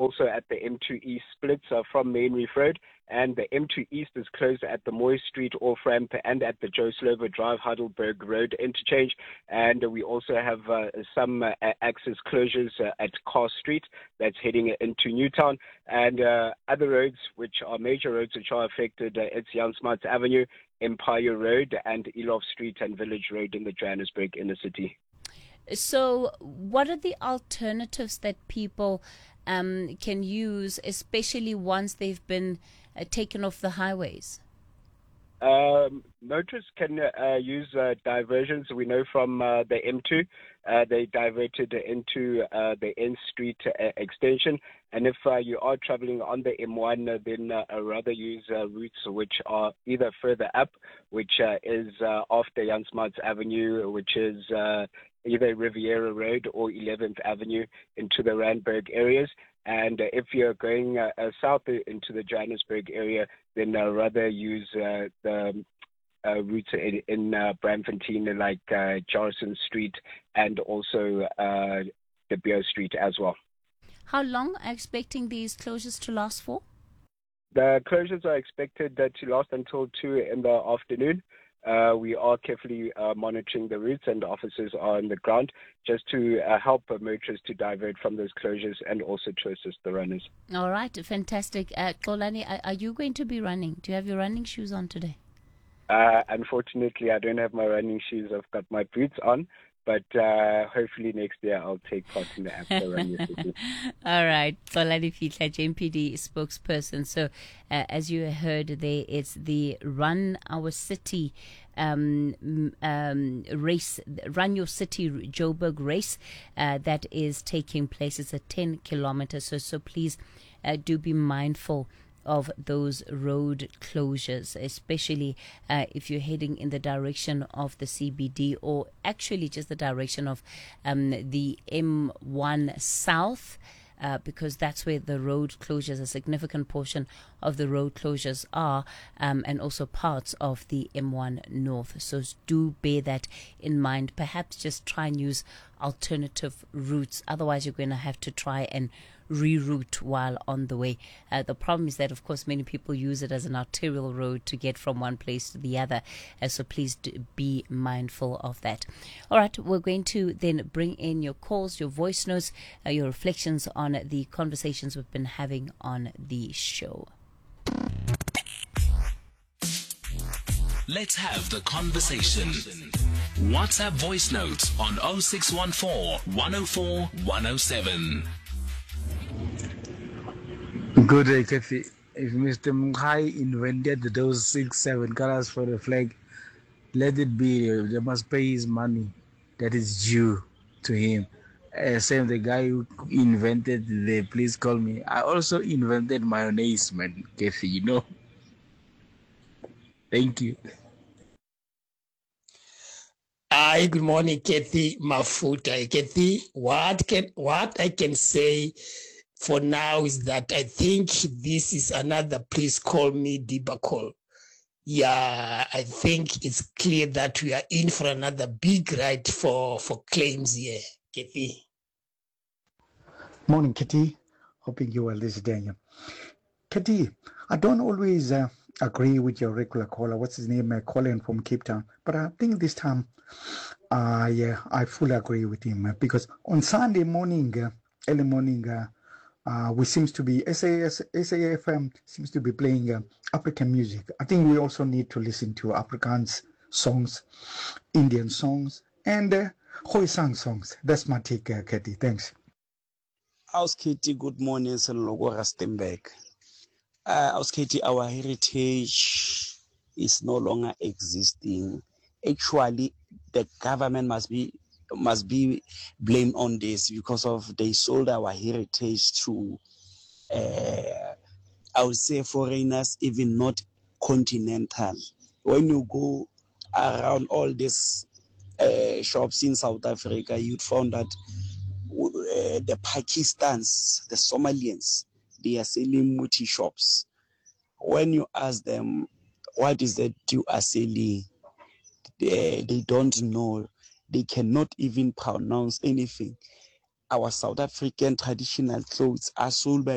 also at the M2 East splits from Main Reef Road, and the M2 East is closed at the Moy Street off-ramp and at the Joe Slovo Drive Heidelberg Road interchange. And we also have some access closures at Carr Street that's heading into Newtown. And other roads, which are major roads which are affected, it's Jan Smuts Avenue, Empire Road, and Elof Street and Village Road in the Johannesburg inner city. So what are the alternatives that people can use, especially once they've been taken off the highways? Motorists can use diversions. We know from the M2, they diverted into the N Street extension. And if you are traveling on the M1, then rather use routes which are either further up, which is after Jan Smuts Avenue, which is either Riviera Road or 11th Avenue into the Randburg areas. And if you're going south into the Johannesburg area, then rather use the routes in Braamfontein, like Jarrison Street and also De Beer Street as well. How long are you expecting these closures to last for? The closures are expected to last until 2 in the afternoon. We are carefully monitoring the routes, and officers are on the ground just to help motorists to divert from those closures and also to assist the runners. All right, fantastic. Xolani, are you going to be running? Do you have your running shoes on today? Unfortunately, I don't have my running shoes. I've got my boots on. But hopefully next year I'll take part in the after run. All right. Xolani Fihla, JMPD spokesperson. So as you heard there, it's the Run Our City race, Run Your City Joburg race that is taking place. It's a 10 kilometers. So please do be mindful of those road closures, especially if you're heading in the direction of the CBD, or actually just the direction of the M1 South, because that's where the road closures, a significant portion of the road closures are, and also parts of the M1 North. So do bear that in mind. Perhaps just try and use alternative routes. Otherwise, you're going to have to try and reroute while on the way. The problem is that, of course, many people use it as an arterial road to get from one place to the other. So please be mindful of that. All right, we're going to then bring in your calls, your voice notes, your reflections on the conversations we've been having on the show. Let's have the conversation. WhatsApp voice notes on 0614 104 107. Good day, Kathy. If Mr. Mkhai invented those 6-7 colors for the flag, let it be. They must pay his money that is due to him. Same the guy who invented the please call me. I also invented mayonnaise, man, Kathy, you know. Thank you. Hi, good morning, Kathy Mafuta. Kathy, what I can say for now is that I think this is another please call me debacle. Yeah, I think it's clear that we are in for another big ride for claims here, Kathy. Morning, Kitty. Hoping you well. This is Daniel. Kitty, I don't always agree with your regular caller. What's his name? Colin from Cape Town. But I think this time, I fully agree with him because on Sunday morning, early morning, we seems to be SAFM seems to be playing African music. I think we also need to listen to Afrikaans songs, Indian songs, and Khoisan songs. That's my take, Katie. Thanks. How's Katie? Good morning, Logo Rustenburg. How's Katie? Our heritage is no longer existing. Actually, the government must be blamed on this because of they sold our heritage to I would say foreigners, even not continental. When you go around all these shops in South Africa, you'd find that the Pakistans, the Somalians, they are selling multi shops. When you ask them what is that you are selling, they don't know. They cannot even pronounce anything. Our South African traditional clothes are sold by